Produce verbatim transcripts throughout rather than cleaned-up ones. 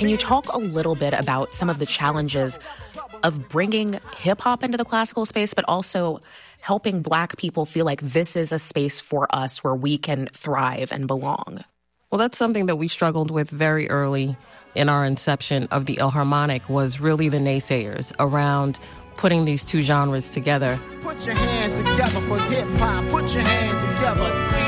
Can you talk a little bit about some of the challenges of bringing hip-hop into the classical space, but also helping Black people feel like this is a space for us where we can thrive and belong? Well, that's something that we struggled with very early in our inception of the Ilharmonic, was really the naysayers around putting these two genres together. Put your hands together for hip-hop. Put your hands together.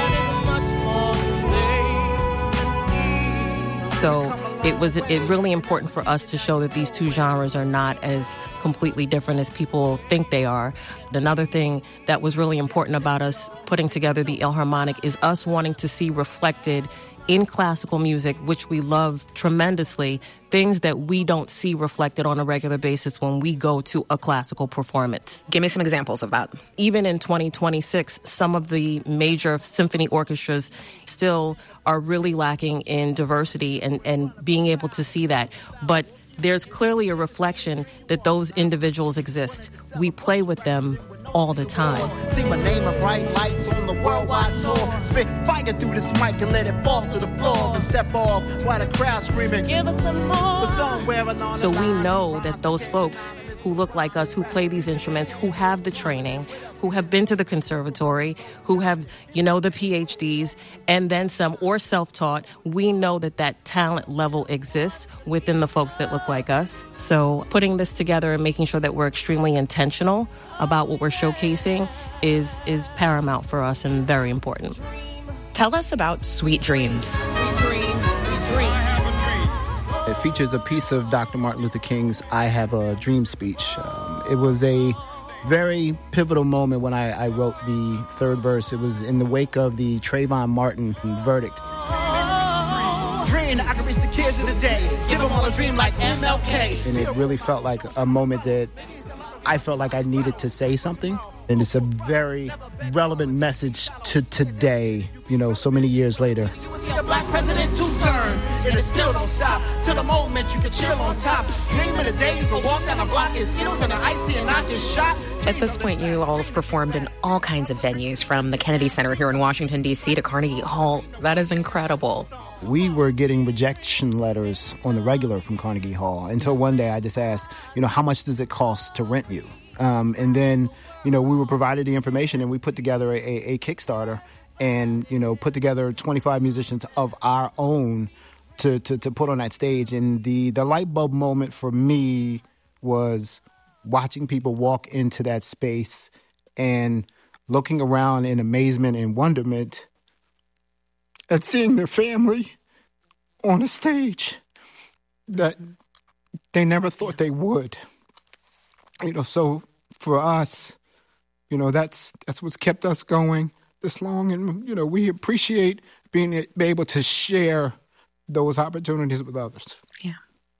So it was it really important for us to show that these two genres are not as completely different as people think they are. Another thing that was really important about us putting together the Ilharmonic is us wanting to see reflected in classical music, which we love tremendously, things that we don't see reflected on a regular basis when we go to a classical performance. Give me some examples of that. Even in twenty twenty-six, some of the major symphony orchestras still are really lacking in diversity and, and being able to see that. But there's clearly a reflection that those individuals exist. We play with them all the time. See my name of bright lights on the worldwide tour. Spit fire through this mic and let it fall to the floor and step off while the crowd screaming, give us some more. So we know that those folks who look like us, who play these instruments, who have the training, who have been to the conservatory, who have, you know, the P H Ds, and then some, or self-taught, we know that that talent level exists within the folks that look like us. So putting this together and making sure that we're extremely intentional about what we're showcasing is is paramount for us and very important. Tell us about Sweet Dreams. We dream, we dream. It features a piece of Doctor Martin Luther King's I Have a Dream speech. Um, it was a very pivotal moment when I, I wrote the third verse. It was in the wake of the Trayvon Martin verdict. Dream, I can reach the kids of the day. Give them all a dream like M L K. And it really felt like a moment that I felt like I needed to say something. And it's a very relevant message to today, you know, so many years later. See the black president two terms, and it still don't stop. To the moment you can chill on top. Dream of the day you can walk down the block and Skittles and an icy and not get shot. At this point, you all have performed in all kinds of venues, from the Kennedy Center here in Washington, D C to Carnegie Hall. That is incredible. We were getting rejection letters on the regular from Carnegie Hall until one day I just asked, you know, how much does it cost to rent you? Um, and then, you know, we were provided the information and we put together a, a Kickstarter and, you know, put together twenty-five musicians of our own to, to, to put on that stage. And the, the light bulb moment for me was watching people walk into that space and looking around in amazement and wonderment at seeing their family on a stage that they never thought they would. You know, so for us, you know, that's that's what's kept us going this long. And, you know, we appreciate being able to share those opportunities with others. Yeah.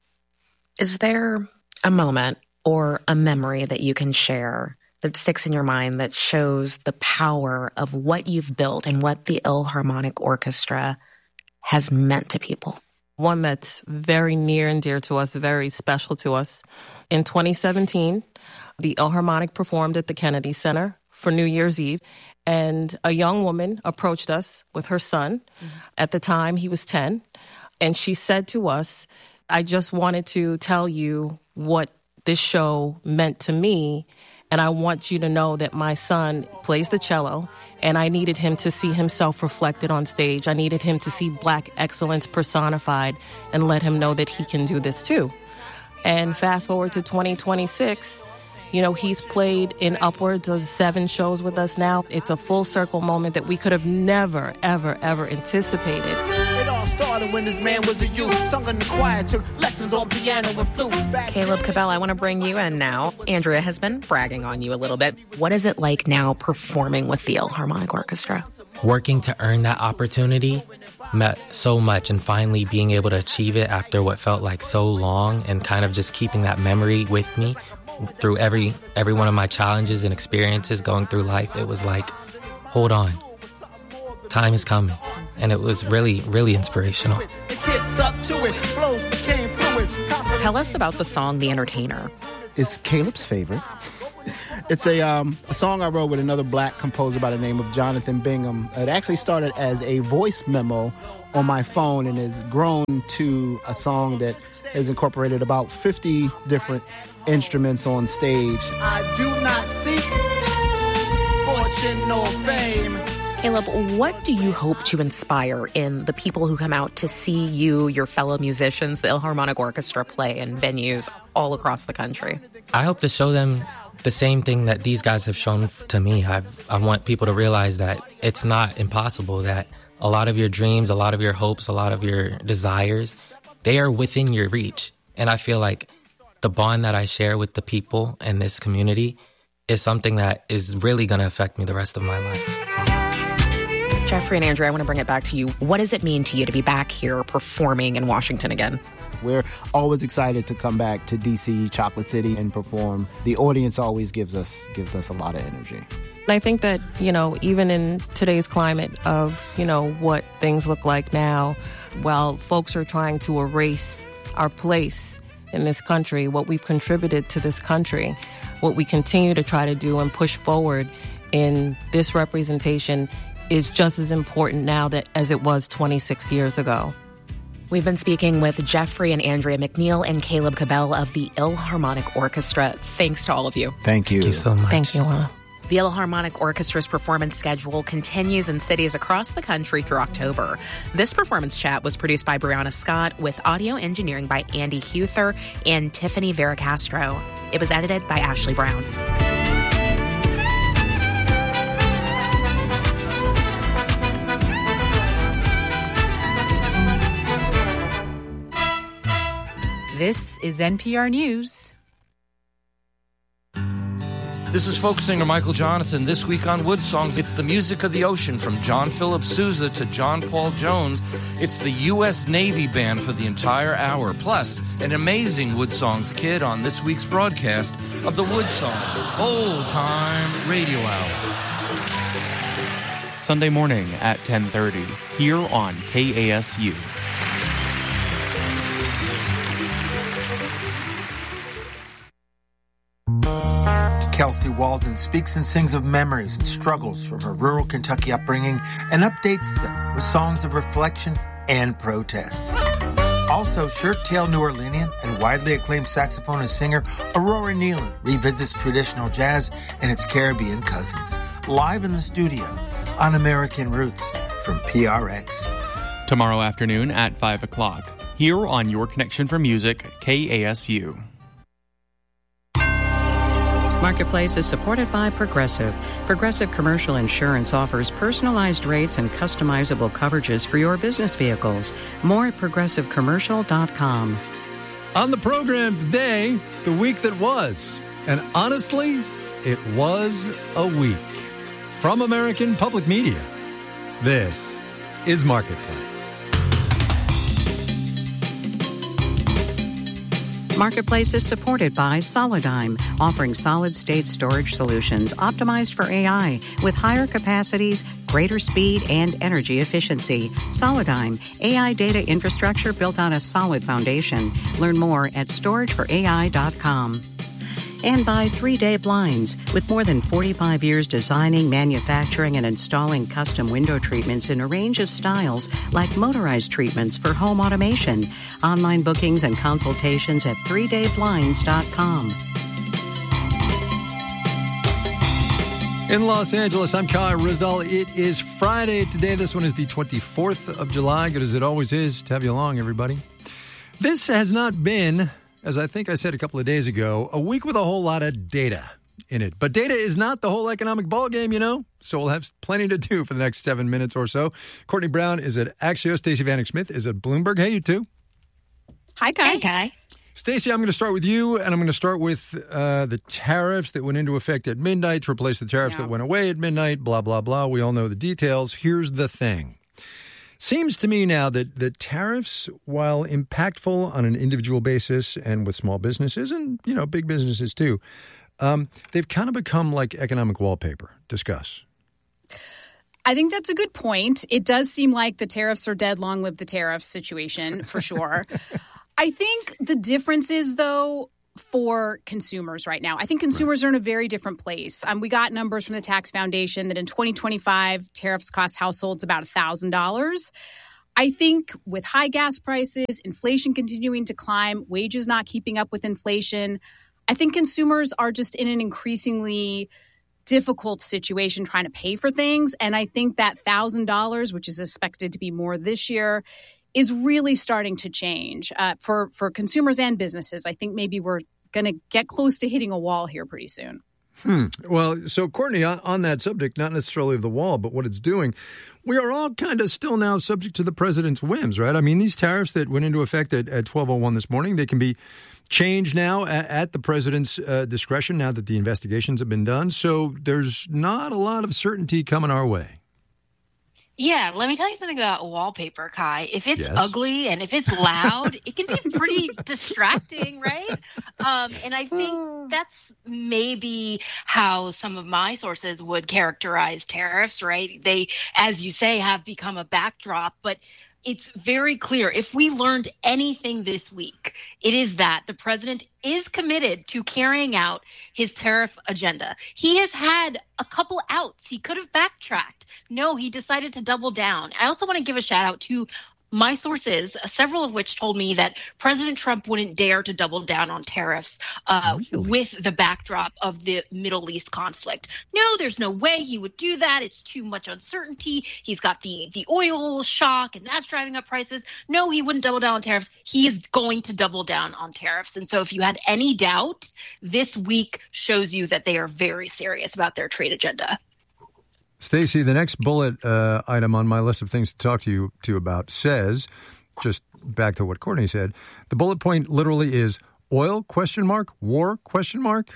Is there a moment or a memory that you can share that sticks in your mind that shows the power of what you've built and what the Ilharmonic Orchestra has meant to people? One that's very near and dear to us, very special to us. In twenty seventeen, the Ilharmonic performed at the Kennedy Center for New Year's Eve, and a young woman approached us with her son. Mm-hmm. At the time, he was ten, and she said to us, I just wanted to tell you what this show meant to me, and I want you to know that my son plays the cello, and I needed him to see himself reflected on stage. I needed him to see Black excellence personified and let him know that he can do this too. And fast forward to twenty twenty-six, you know, he's played in upwards of seven shows with us now. It's a full circle moment that we could have never, ever, ever anticipated. It all started when this man was a youth, sung in the choir, took lessons on piano and flute. Caleb Cabell, I want to bring you in now. Andrea has been bragging on you a little bit. What is it like now performing with the Ilharmonic Orchestra? Working to earn that opportunity meant so much, and finally being able to achieve it after what felt like so long, and kind of just keeping that memory with me through every every one of my challenges and experiences going through life. It was like, hold on, time is coming. And it was really, really inspirational. Tell us about the song The Entertainer. It's Caleb's favorite. It's a, um, a song I wrote with another Black composer by the name of Jonathan Bingham. It actually started as a voice memo on my phone and has grown to a song that has incorporated about fifty different instruments on stage. I do not seek fortune nor fame. Caleb, what do you hope to inspire in the people who come out to see you, your fellow musicians, the Ilharmonic Orchestra play in venues all across the country? I hope to show them the same thing that these guys have shown to me. I've, I want people to realize that it's not impossible, that a lot of your dreams, a lot of your hopes, a lot of your desires, they are within your reach. And I feel like the bond that I share with the people in this community is something that is really going to affect me the rest of my life. Jeffrey and Andrea, I want to bring it back to you. What does it mean to you to be back here performing in Washington again? We're always excited to come back to D C, Chocolate City, and perform. The audience always gives us gives us a lot of energy. And I think that, you know, even in today's climate of, you know, what things look like now, while folks are trying to erase our place in this country, what we've contributed to this country, what we continue to try to do and push forward in this representation is just as important now that as it was twenty-six years ago. We've been speaking with Jeffrey and Andrea McNeil and Caleb Cabell of the Ilharmonic Orchestra. Thanks to all of you. Thank you. Thank you so much. Thank you, Anna. The Ilharmonic Orchestra's performance schedule continues in cities across the country through October. This performance chat was produced by Brianna Scott with audio engineering by Andy Huther and Tiffany Veracastro. It was edited by Ashley Brown. This is N P R News. This is folk singer Michael Jonathan. This week on Wood Songs, it's the music of the ocean from John Philip Sousa to John Paul Jones. It's the U S Navy Band for the entire hour, plus an amazing Wood Songs kid on this week's broadcast of the Wood Songs Old Time Radio Hour. Sunday morning at ten thirty, here on K A S U. Kelsey Walden speaks and sings of memories and struggles from her rural Kentucky upbringing and updates them with songs of reflection and protest. Also, shirt-tail New Orleanian and widely acclaimed saxophonist singer Aurora Nealon revisits traditional jazz and its Caribbean cousins, live in the studio on American Roots from P R X. Tomorrow afternoon at five o'clock, here on Your Connection for Music, K A S U. Marketplace is supported by Progressive. Progressive Commercial Insurance offers personalized rates and customizable coverages for your business vehicles. More at progressive commercial dot com. On the program today, the week that was. And honestly, it was a week. From American Public Media, this is Marketplace. Marketplace is supported by Solidigm, offering solid-state storage solutions optimized for A I with higher capacities, greater speed, and energy efficiency. Solidigm, A I data infrastructure built on a solid foundation. Learn more at storage for A I dot com. And by three day Blinds. With more than forty-five years designing, manufacturing, and installing custom window treatments in a range of styles like motorized treatments for home automation. Online bookings and consultations at three day blinds dot com. In Los Angeles, I'm Kai Rizdal. It is Friday today. This one is the twenty-fourth of July. Good as it always is to have you along, everybody. This has not been, as I think I said a couple of days ago, a week with a whole lot of data in it. But data is not the whole economic ballgame, you know, so we'll have plenty to do for the next seven minutes or so. Courtney Brown is at Axios. Stacey Vanek Smith is at Bloomberg. Hey, you two. Hi, Kai. Hey, Kai. Stacey, I'm going to start with you, and I'm going to start with uh, the tariffs that went into effect at midnight to replace the tariffs yeah. that went away at midnight, blah, blah, blah. We all know the details. Here's the thing. Seems to me now that the tariffs, while impactful on an individual basis and with small businesses and, you know, big businesses too, um, they've kind of become like economic wallpaper. Discuss. I think that's a good point. It does seem like the tariffs are dead, long live the tariffs situation, for sure. I think the difference is, though, for consumers right now. I think consumers right. are in a very different place. Um, we got numbers from the Tax Foundation that in twenty twenty-five, tariffs cost households about one thousand dollars. I think with high gas prices, inflation continuing to climb, wages not keeping up with inflation, I think consumers are just in an increasingly difficult situation trying to pay for things. And I think that one thousand dollars, which is expected to be more this year, is really starting to change uh, for, for consumers and businesses. I think maybe we're going to get close to hitting a wall here pretty soon. Hmm. Well, so Courtney, on, on that subject, not necessarily of the wall, but what it's doing, we are all kind of still now subject to the president's whims, right? I mean, these tariffs that went into effect at, at twelve oh one this morning, they can be changed now at, at the president's uh, discretion now that the investigations have been done. So there's not a lot of certainty coming our way. Yeah, let me tell you something about wallpaper, Kai. If it's Yes. ugly and if it's loud, it can be pretty distracting, right? Um, and I think that's maybe how some of my sources would characterize tariffs, right? They, as you say, have become a backdrop, but it's very clear. If we learned anything this week, it is that the president is committed to carrying out his tariff agenda. He has had a couple outs. He could have backtracked. No, he decided to double down. I also want to give a shout out to my sources, several of which told me that President Trump wouldn't dare to double down on tariffs uh, really? with the backdrop of the Middle East conflict. No, there's no way he would do that. It's too much uncertainty. He's got the, the oil shock, and that's driving up prices. No, he wouldn't double down on tariffs. He is going to double down on tariffs. And so if you had any doubt, this week shows you that they are very serious about their trade agenda. Stacey, the next bullet uh, item on my list of things to talk to you to about says, just back to what Courtney said, the bullet point literally is oil, question mark, war, question mark.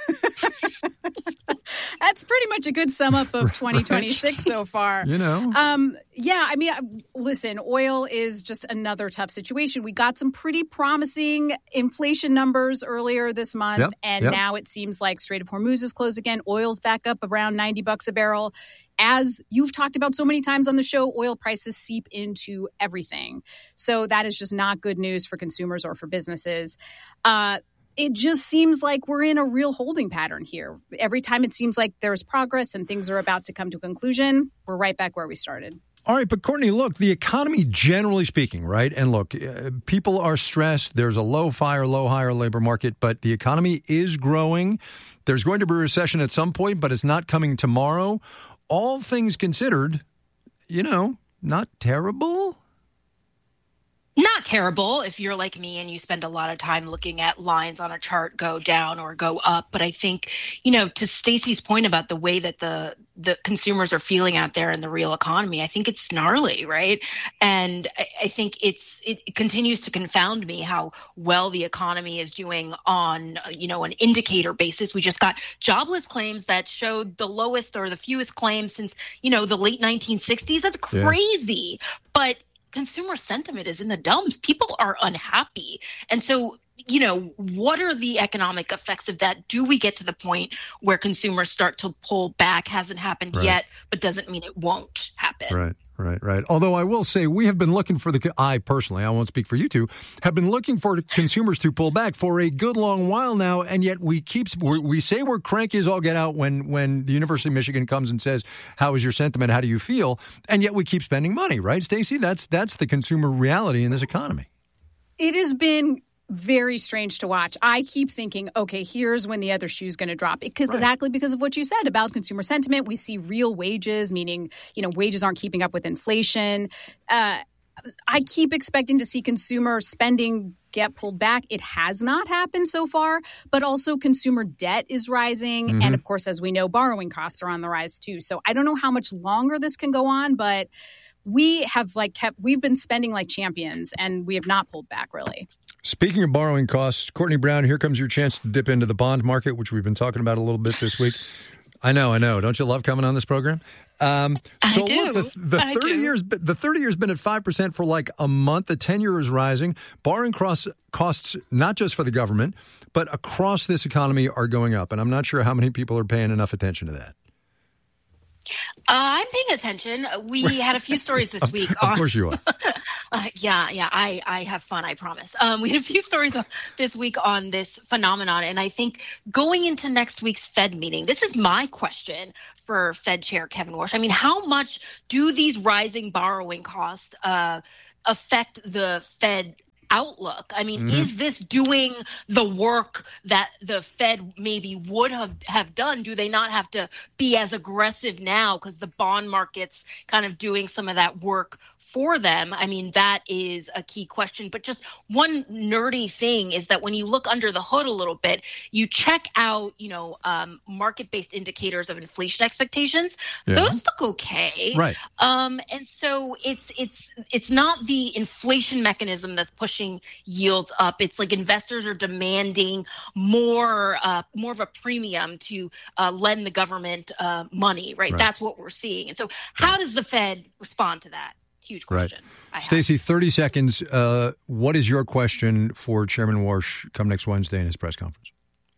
That's pretty much a good sum up of twenty twenty-six so far. You know. Um, yeah, I mean, listen, oil is just another tough situation. We got some pretty promising inflation numbers earlier this month, Yep, and yep. now it seems like Strait of Hormuz is closed again. Oil's back up around ninety bucks a barrel. As you've talked about so many times on the show, oil prices seep into everything. So that is just not good news for consumers or for businesses. Uh, it just seems like we're in a real holding pattern here. Every time it seems like there's progress and things are about to come to a conclusion, we're right back where we started. All right, but Courtney, look, the economy, generally speaking, right? And look, uh, people are stressed. There's a low fire, low higher labor market, but the economy is growing. There's going to be a recession at some point, but it's not coming tomorrow. All things considered, you know, not terrible. Not terrible if you're like me and you spend a lot of time looking at lines on a chart go down or go up. But I think, you know, to Stacey's point about the way that the the consumers are feeling out there in the real economy, I think it's gnarly, right? And I, I think it's it continues to confound me how well the economy is doing on, you know, an indicator basis. We just got jobless claims that showed the lowest or the fewest claims since, you know, the late nineteen sixties. That's crazy. Yeah. But consumer sentiment is in the dumps. People are unhappy. And so, you know, what are the economic effects of that? Do we get to the point where consumers start to pull back? Hasn't happened Right. yet, but doesn't mean it won't happen. Right, right, right. Although I will say we have been looking for the, I personally, I won't speak for you two, have been looking for consumers to pull back for a good long while now, and yet we keep, we we say we're cranky as all get out when, when the University of Michigan comes and says, how is your sentiment, how do you feel? And yet we keep spending money, right, Stacey? That's, that's the consumer reality in this economy. It has been very strange to watch. I keep thinking, okay, here's when the other shoe's going to drop. Because Right. exactly because of what you said about consumer sentiment, we see real wages, meaning, you know, wages aren't keeping up with inflation. Uh, I keep expecting to see consumer spending get pulled back. It has not happened so far, but also consumer debt is rising. Mhm. And of course, as we know, borrowing costs are on the rise too. So I don't know how much longer this can go on, but we have like kept, we've been spending like champions and we have not pulled back really. Speaking of borrowing costs, Courtney Brown, here comes your chance to dip into the bond market, which we've been talking about a little bit this week. I know, I know. Don't you love coming on this program? Um, so I do. look, the, the I thirty do. years, the thirty years been at five percent for like a month. The ten year is rising. Borrowing costs, costs not just for the government, but across this economy are going up. And I'm not sure how many people are paying enough attention to that. Uh, I'm paying attention. We had a few stories this week Of on, course you are. Uh, yeah, yeah, I, I have fun, I promise. Um, we had a few stories this week on this phenomenon, and I think going into next week's Fed meeting, this is my question for Fed Chair Kevin Warsh. I mean, how much do these rising borrowing costs uh, affect the Fed outlook? I mean, mm-hmm. is this doing the work that the Fed maybe would have, have done? Do they not have to be as aggressive now because the bond market's kind of doing some of that work for them? I mean, that is a key question. But just one nerdy thing is that when you look under the hood a little bit, you check out, you know, um, market-based indicators of inflation expectations. Yeah. Those look okay. Right. Um, and so it's it's it's not the inflation mechanism that's pushing yields up. It's like investors are demanding more uh, more of a premium to uh, lend the government uh, money. Right? right. That's what we're seeing. And so how does the Fed respond to that? Huge question. Right. Stacey, thirty seconds. Uh, what is your question for Chairman Warsh come next Wednesday in his press conference?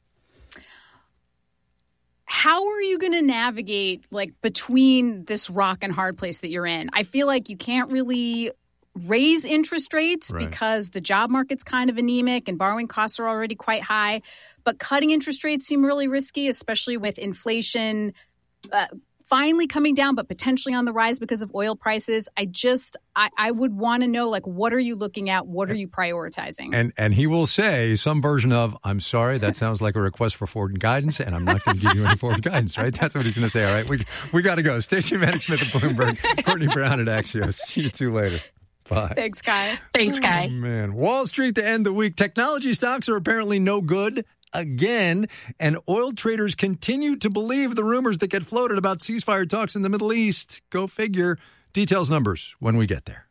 How are you going to navigate like between this rock and hard place that you're in? I feel like you can't really raise interest rates right. because the job market's kind of anemic and borrowing costs are already quite high. But cutting interest rates seem really risky, especially with inflation uh, finally coming down, but potentially on the rise because of oil prices. I just, I, I would want to know, like, what are you looking at? What are you prioritizing? And and he will say some version of, I'm sorry, that sounds like a request for forward guidance, and I'm not going to give you any forward guidance, right? That's what he's going to say. All right, we we got to go. Stacey Vanek Smith at Bloomberg, Courtney Brown at Axios. See you two later. Bye. Thanks, Kai. Thanks, Kai. Oh, man. Wall Street to end the week. Technology stocks are apparently no good again, and oil traders continue to believe the rumors that get floated about ceasefire talks in the Middle East. Go figure. Details, numbers when we get there.